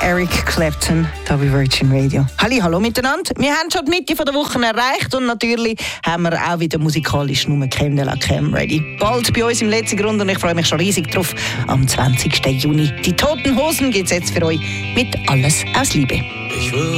Eric Clapton, da bei Virgin Radio. Hallo miteinander. Wir haben schon die Mitte der Woche erreicht und natürlich haben wir auch wieder musikalisch nur Crème de la Crème ready. Bald bei uns im letzten Grund und ich freue mich schon riesig drauf. Am 20. Juni. Die Toten Hosen gibt es jetzt für euch mit Alles aus Liebe.